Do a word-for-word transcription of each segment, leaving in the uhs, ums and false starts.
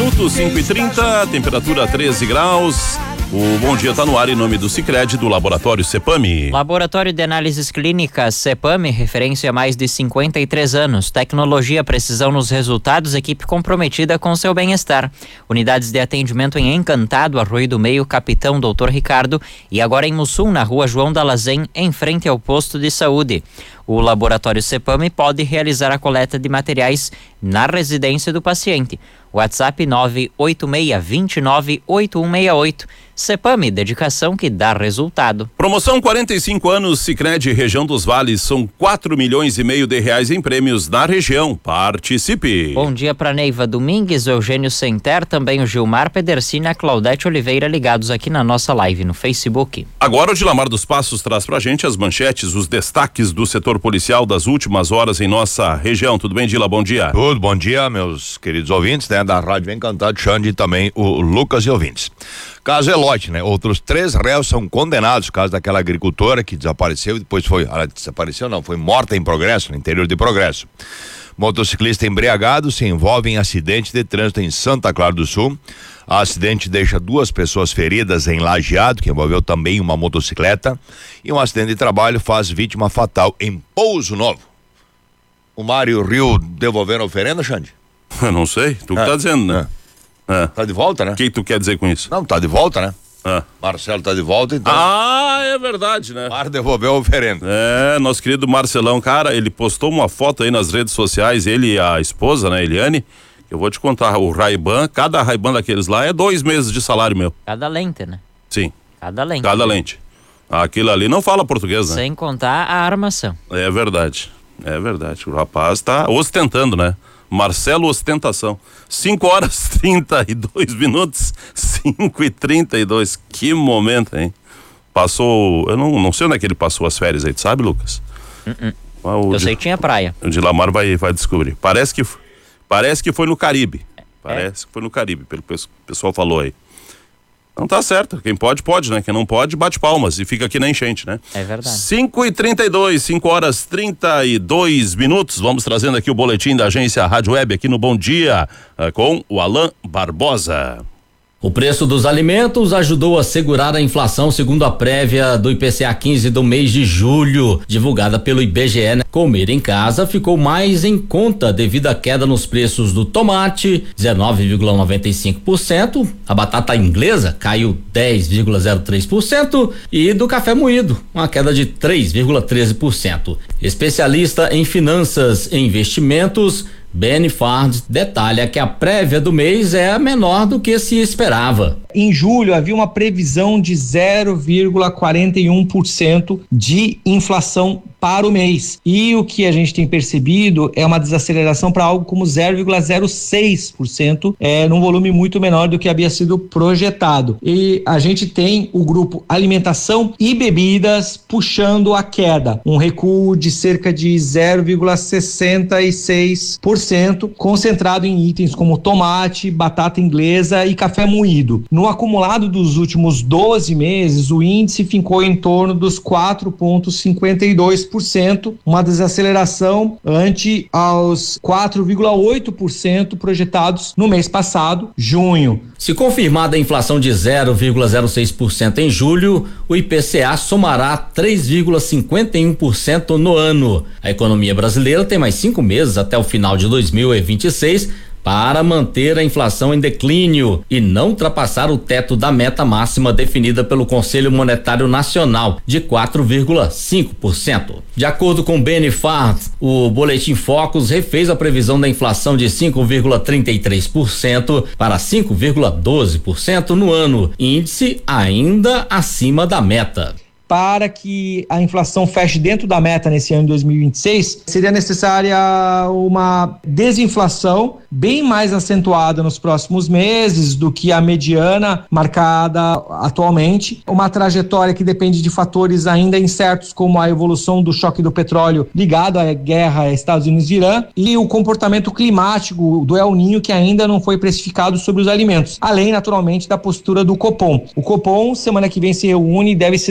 minutos, cinco e trinta, temperatura treze graus. O Bom Dia tá no ar em nome do Sicredi, do Laboratório Cepame. Laboratório de Análises Clínicas Cepame, referência há mais de cinquenta e três anos. Tecnologia, precisão nos resultados, equipe comprometida com seu bem-estar. Unidades de atendimento em Encantado, Arroio do Meio, Capitão doutor Ricardo, e agora em Mussum, na rua João Dalazen, em frente ao posto de saúde. O Laboratório Cepame pode realizar a coleta de materiais na residência do paciente. WhatsApp nove oito seis, dois nove, oito um seis oito. Cepame, dedicação que dá resultado. Promoção quarenta e cinco anos Sicredi Região dos Vales, são quatro milhões e meio de reais em prêmios na região. Participe. Bom dia para Neiva Domingues, Eugênio Senter, também o Gilmar Pedercini e a Claudete Oliveira ligados aqui na nossa live no Facebook. Agora o Dilamar dos Passos traz pra gente as manchetes, os destaques do setor policial das últimas horas em nossa região. Tudo bem, Dila? Bom dia. Tudo, bom dia, meus queridos ouvintes, né, da Rádio Encantado, Xande e também o Lucas e ouvintes. Caso Elote, né? Outros três réus são condenados, caso daquela agricultora que desapareceu e depois foi, ela desapareceu não, foi morta em Progresso, no interior de Progresso. Motociclista embriagado se envolve em acidente de trânsito em Santa Clara do Sul. O acidente deixa duas pessoas feridas em Lajeado, que envolveu também uma motocicleta, e um acidente de trabalho faz vítima fatal em Pouso Novo. O Mário e o Rio devolveram a oferenda, Xande? Eu não sei, tu que é, tá dizendo, né? É. É. Tá de volta, né? O que tu quer dizer com isso? Não, tá de volta, né? É. Marcelo tá de volta, então. Ah, é verdade, né? Mar devolveu a oferenda. É, nosso querido Marcelão, cara, ele postou uma foto aí nas redes sociais, ele e a esposa, né, Eliane. Eu vou te contar, o Ray-Ban, cada Ray-Ban daqueles lá é dois meses de salário meu. Cada lente, né? Sim. Cada lente. Cada lente. Aquilo ali não fala português, né? Sem contar a armação. É verdade, é verdade. O rapaz tá ostentando, né? Marcelo Ostentação. cinco horas trinta e dois minutos. cinco e trinta e dois. Que momento, hein? Passou. Eu não, não sei onde é que ele passou as férias aí, tu sabe, Lucas? Uh-uh. Ah, o eu de, sei que tinha praia. O Dilamar vai, vai descobrir. Parece que, parece que foi no Caribe. Parece é? que foi no Caribe, pelo que o pessoal falou aí. Não tá certo. Quem pode, pode, né? Quem não pode, bate palmas e fica aqui na enchente, né? É verdade. cinco e trinta e dois, cinco horas trinta e dois minutos. Vamos trazendo aqui o boletim da agência Rádio Web aqui no Bom Dia, com o Alan Barbosa. O preço dos alimentos ajudou a segurar a inflação, segundo a prévia do I P C A quinze do mês de julho, divulgada pelo I B G E. Comer em casa ficou mais em conta devido à queda nos preços do tomate, dezenove vírgula noventa e cinco por cento, a batata inglesa caiu dez vírgula zero três por cento e do café moído, uma queda de três vírgula treze por cento. Especialista em finanças e investimentos, Benny Fard detalha que a prévia do mês é menor do que se esperava. Em julho havia uma previsão de zero vírgula quarenta e um por cento de inflação para o mês. E o que a gente tem percebido é uma desaceleração para algo como zero vírgula zero seis por cento, é, num volume muito menor do que havia sido projetado. E a gente tem o grupo alimentação e bebidas puxando a queda, um recuo de cerca de zero vírgula sessenta e seis por cento, concentrado em itens como tomate, batata inglesa e café moído. No acumulado dos últimos doze meses, o índice ficou em torno dos quatro vírgula cinquenta e dois por cento, uma desaceleração ante aos quatro vírgula oito por cento projetados no mês passado, junho. Se confirmada a inflação de zero vírgula zero seis por cento em julho, o I P C A somará três vírgula cinquenta e um por cento no ano. A economia brasileira tem mais cinco meses até o final de dois mil e vinte e seis para manter a inflação em declínio e não ultrapassar o teto da meta máxima definida pelo Conselho Monetário Nacional de quatro vírgula cinco por cento. De acordo com Benny Fard, o Boletim Focus refez a previsão da inflação de cinco vírgula trinta e três por cento para cinco vírgula doze por cento no ano, índice ainda acima da meta. Para que a inflação feche dentro da meta nesse ano de dois mil e vinte e seis, seria necessária uma desinflação bem mais acentuada nos próximos meses do que a mediana marcada atualmente. Uma trajetória que depende de fatores ainda incertos, como a evolução do choque do petróleo ligado à guerra Estados Unidos e Irã e o comportamento climático do El Niño, que ainda não foi precificado sobre os alimentos, além naturalmente da postura do Copom. O Copom, semana que vem, se reúne e deve sinalizar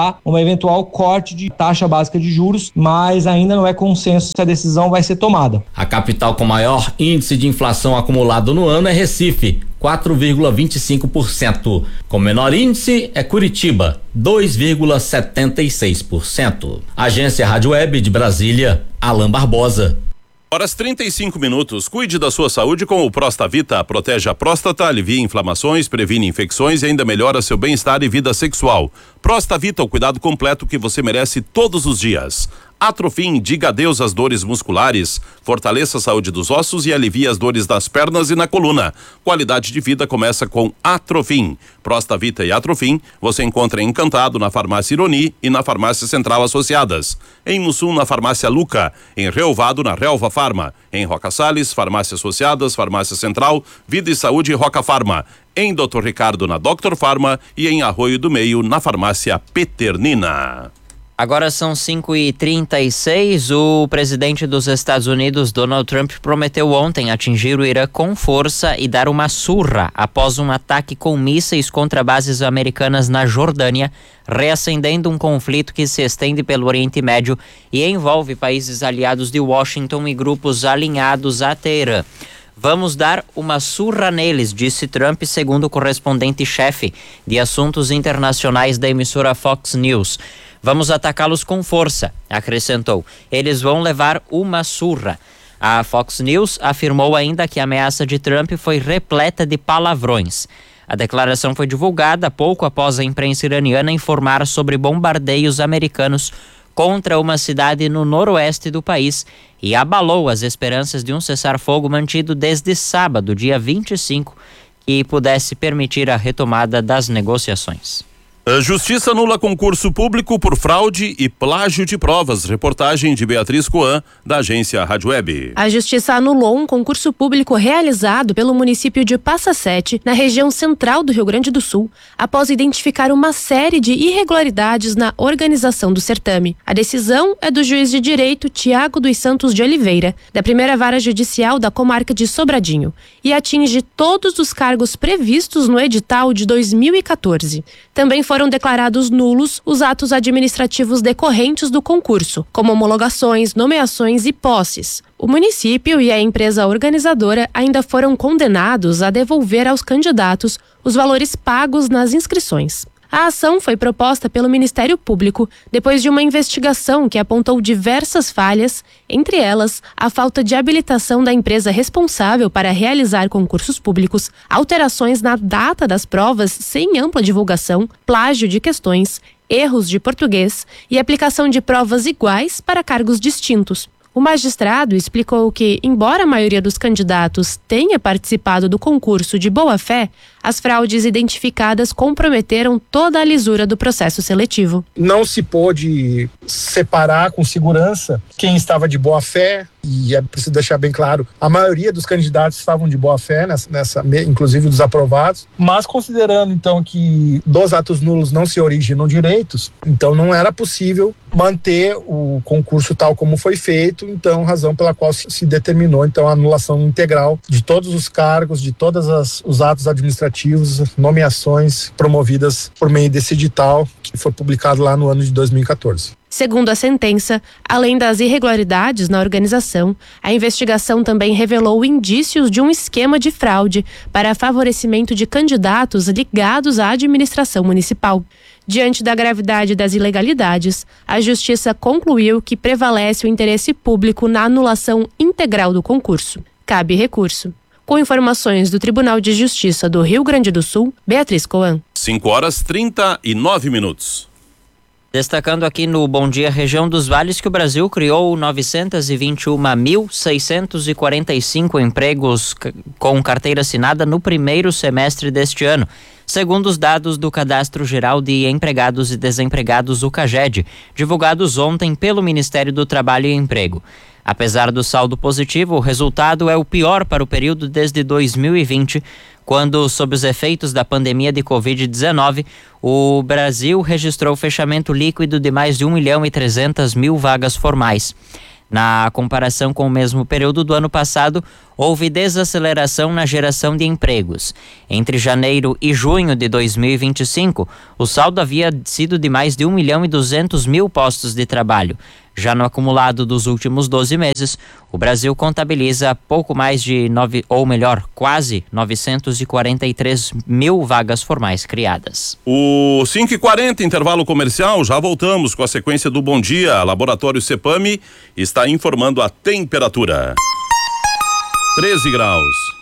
para uma eventual corte de taxa básica de juros, mas ainda não é consenso se a decisão vai ser tomada. A capital com maior índice de inflação acumulado no ano é Recife, quatro vírgula vinte e cinco por cento. Com menor índice é Curitiba, dois vírgula setenta e seis por cento. Agência Rádio Web de Brasília, Alain Barbosa. Horas trinta e cinco minutos. Cuide da sua saúde com o Prostavita. Protege a próstata, alivia inflamações, previne infecções e ainda melhora seu bem-estar e vida sexual. Prostavita, o cuidado completo que você merece todos os dias. Atrofim, diga adeus às dores musculares, fortaleça a saúde dos ossos e alivia as dores das pernas e na coluna. Qualidade de vida começa com Atrofim. Prostavita e Atrofim você encontra em Encantado, na Farmácia Ironi e na Farmácia Central Associadas. Em Mussum, na Farmácia Luca. Em Relvado, na Relva Farma. Em Roca Salles, Farmácia Associadas, Farmácia Central, Vida e Saúde e Roca Farma. Em doutor Ricardo, na Doctor Farma e em Arroio do Meio, na Farmácia Peternina. Agora são cinco e trinta e seis. O presidente dos Estados Unidos, Donald Trump, prometeu ontem atingir o Irã com força e dar uma surra após um ataque com mísseis contra bases americanas na Jordânia, reacendendo um conflito que se estende pelo Oriente Médio e envolve países aliados de Washington e grupos alinhados a Teherã. Vamos dar uma surra neles, disse Trump, segundo o correspondente-chefe de assuntos internacionais da emissora Fox News. Vamos atacá-los com força, acrescentou. Eles vão levar uma surra. A Fox News afirmou ainda que a ameaça de Trump foi repleta de palavrões. A declaração foi divulgada pouco após a imprensa iraniana informar sobre bombardeios americanos contra uma cidade no noroeste do país e abalou as esperanças de um cessar-fogo mantido desde sábado, dia vinte e cinco, que pudesse permitir a retomada das negociações. A Justiça anula concurso público por fraude e plágio de provas. Reportagem de Beatriz Coan, da agência Rádio Web. A Justiça anulou um concurso público realizado pelo município de Passa Sete, na região central do Rio Grande do Sul, após identificar uma série de irregularidades na organização do certame. A decisão é do juiz de direito Tiago dos Santos de Oliveira, da primeira vara judicial da comarca de Sobradinho, e atinge todos os cargos previstos no edital de dois mil e quatorze. Também foram Foram declarados nulos os atos administrativos decorrentes do concurso, como homologações, nomeações e posses. O município e a empresa organizadora ainda foram condenados a devolver aos candidatos os valores pagos nas inscrições. A ação foi proposta pelo Ministério Público depois de uma investigação que apontou diversas falhas, entre elas a falta de habilitação da empresa responsável para realizar concursos públicos, alterações na data das provas sem ampla divulgação, plágio de questões, erros de português e aplicação de provas iguais para cargos distintos. O magistrado explicou que, embora a maioria dos candidatos tenha participado do concurso de boa-fé, as fraudes identificadas comprometeram toda a lisura do processo seletivo. Não se pôde separar com segurança quem estava de boa-fé, e é preciso deixar bem claro, a maioria dos candidatos estavam de boa-fé, nessa, nessa, inclusive dos aprovados, mas considerando então que dos atos nulos não se originam direitos, então não era possível manter o concurso tal como foi feito, então razão pela qual se, se determinou então a anulação integral de todos os cargos, de todos as, os atos administrativos, nomeações promovidas por meio desse edital que foi publicado lá no ano de dois mil e quatorze. Segundo a sentença, além das irregularidades na organização, a investigação também revelou indícios de um esquema de fraude para favorecimento de candidatos ligados à administração municipal. Diante da gravidade das ilegalidades, a Justiça concluiu que prevalece o interesse público na anulação integral do concurso. Cabe recurso. Com informações do Tribunal de Justiça do Rio Grande do Sul, Beatriz Coan. cinco horas trinta e nove minutos. Destacando aqui no Bom Dia Região dos Vales que o Brasil criou novecentos e vinte e um mil seiscentos e quarenta e cinco empregos com carteira assinada no primeiro semestre deste ano, segundo os dados do Cadastro Geral de Empregados e Desempregados, o CAGED, divulgados ontem pelo Ministério do Trabalho e Emprego. Apesar do saldo positivo, o resultado é o pior para o período desde dois mil e vinte, quando, sob os efeitos da pandemia de covid dezenove, o Brasil registrou fechamento líquido de mais de um milhão e trezentas mil vagas formais. Na comparação com o mesmo período do ano passado, houve desaceleração na geração de empregos. Entre janeiro e junho de dois mil e vinte e cinco, o saldo havia sido de mais de um milhão e duzentos mil postos de trabalho. Já no acumulado dos últimos doze meses, o Brasil contabiliza pouco mais de nove, ou melhor, quase novecentos e quarenta e três mil vagas formais criadas. O cinco e quarenta, intervalo comercial, já voltamos com a sequência do Bom Dia. Laboratório Cepame está informando a temperatura. treze graus.